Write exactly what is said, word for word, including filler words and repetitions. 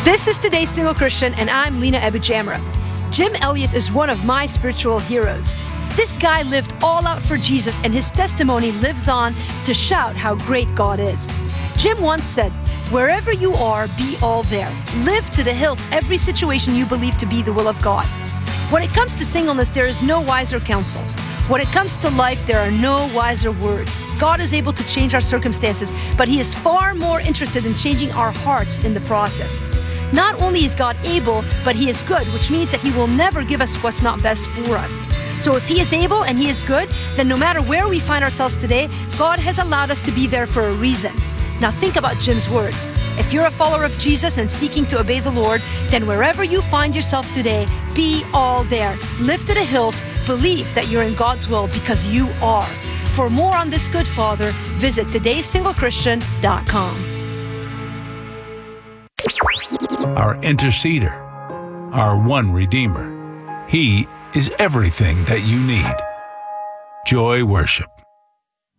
This is Today's Single Christian, and I'm Lena Ebujamra. Jim Elliot is one of my spiritual heroes. This guy lived all out for Jesus, and his testimony lives on to shout how great God is. Jim once said, "Wherever you are, be all there. Live to the hilt every situation you believe to be the will of God." When it comes to singleness, there is no wiser counsel. When it comes to life, there are no wiser words. God is able to change our circumstances, but He is far more interested in changing our hearts in the process. Not only is God able, but He is good, which means that He will never give us what's not best for us. So if He is able and He is good, then no matter where we find ourselves today, God has allowed us to be there for a reason. Now think about Jim's words. If you're a follower of Jesus and seeking to obey the Lord, then wherever you find yourself today, be all there. Live to the hilt. Believe that you're in God's will, because you are. For more on this good Father, visit todays single christian dot com. Our interceder, our one Redeemer. He is everything that you need. Joy Worship.